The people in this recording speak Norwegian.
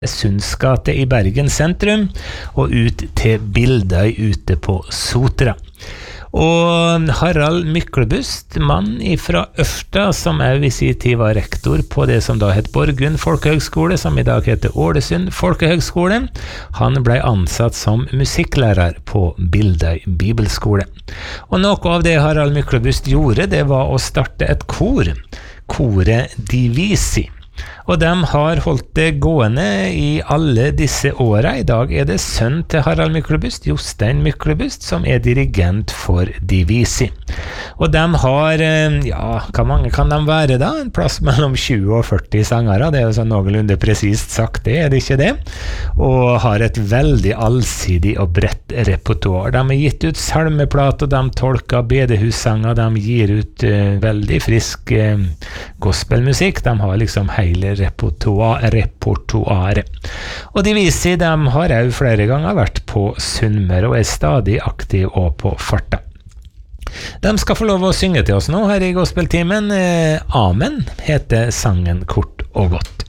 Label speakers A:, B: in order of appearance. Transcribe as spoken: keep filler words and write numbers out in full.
A: Sundsgate i Bergen sentrum og ut til Bildøy ute på Sotra. Og Harald Myklebust, mann fra Ørsta, som er i sin tid var rektor på det som da het Borgund Folkehøgskole, som i dag heter Ålesund Folkehøgskole, han ble ansatt som musikklærer på Bildøy Bibelskole. Og noe av det Harald Myklebust gjorde, det var å starte et kor, koret Divisi. Og de har holdt det gående i alle disse årene. I dag er det sønn til Harald Myklebust, Jostein Myklebust, som er dirigent for Divisi. Og de har, ja, hva mange kan de være da? En plass mellom tjue og førti sangere, det er jo sånn noenlunde presist sagt det, er det ikke det? Og har et veldig allsidig og bredt repertoar. De har gitt ut salmeplat, og de tolker bedehussanger, de gir ut uh, veldig frisk uh, gospelmusikk, de har liksom hele repertoar, repertoaret. Og Divisi, de har jo flere ganger vært på Sunnmøre og er stadig aktiv og på farta. De skal få lov å synge til oss nå her i Gospeltimen. Amen heter sangen kort og godt.